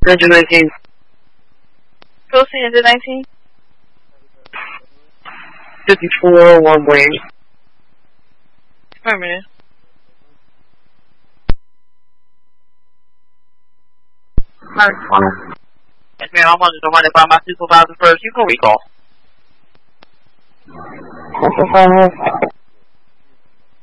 Engine 19. Proceed engine 19. 54, one way. Affirmative. Yes, ma'am, I wanted to run it by my supervisor first. You can recall.